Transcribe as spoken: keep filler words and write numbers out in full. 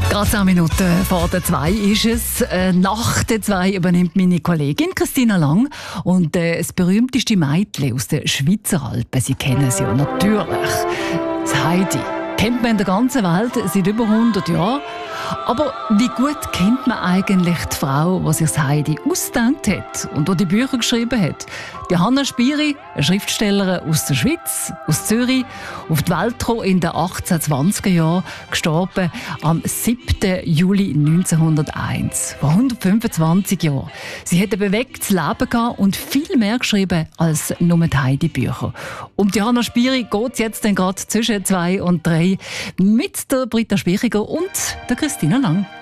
Gerade zehn Minuten vor der zwei ist es. Äh, nach der zwei übernimmt meine Kollegin Christina Lang. Und äh, das berühmteste Mädchen aus den Schweizer Alpen, Sie kennen sie ja natürlich. Das Heidi. Kennt man in der ganzen Welt seit über hundert Jahren. Aber wie gut kennt man eigentlich die Frau, die sich das Heidi ausgedacht hat und die die Bücher geschrieben hat? Die Hanna Spiri, eine Schriftstellerin aus der Schweiz, aus Zürich, auf die Welt gekommen in den achtzehnhundertzwanziger Jahren, gestorben am siebten Juli neunzehnhunderteins, vor hundertfünfundzwanzig Jahren. Sie hat ein bewegtes Leben gehabt und viel mehr geschrieben als nur die Heidi-Bücher. Um die Hanna Spiri geht es jetzt dann gerade zwischen zwei und drei mit der Britta Spichiger und der Christina Lang.